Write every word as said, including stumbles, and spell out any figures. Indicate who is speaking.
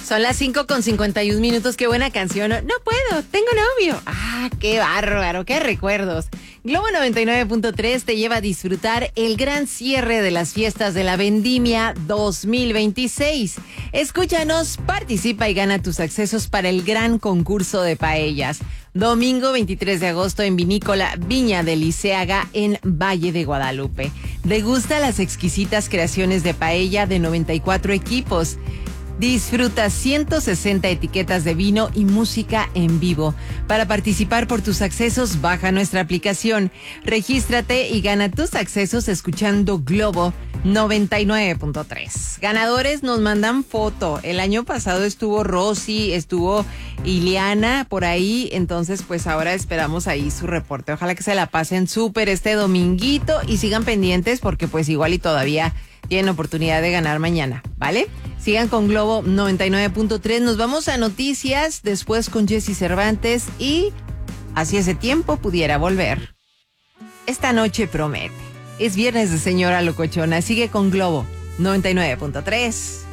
Speaker 1: Son las cinco con cincuenta y un minutos. Qué buena canción. No puedo, tengo novio. Ah, qué bárbaro, qué recuerdos. Globo noventa y nueve punto tres te lleva a disfrutar el gran cierre de las fiestas de la Vendimia dos mil veintiséis. Escúchanos, participa y gana tus accesos para el gran concurso de paellas. Domingo veintitrés de agosto en Vinícola Viña de Liceaga en Valle de Guadalupe. Degusta las exquisitas creaciones de paella de noventa y cuatro equipos. Disfruta ciento sesenta etiquetas de vino y música en vivo. Para participar por tus accesos, baja nuestra aplicación. Regístrate y gana tus accesos escuchando Globo noventa y nueve punto tres. Ganadores nos mandan foto. El año pasado estuvo Rosy, estuvo Ileana por ahí. Entonces, pues ahora esperamos ahí su reporte. Ojalá que se la pasen súper este dominguito y sigan pendientes porque pues igual y todavía tienen oportunidad de ganar mañana, ¿vale? Sigan con Globo noventa y nueve punto tres. Nos vamos a noticias, después con Jessy Cervantes y así ese tiempo pudiera volver. Esta noche promete. Es viernes de señora locochona. Sigue con Globo noventa y nueve punto tres.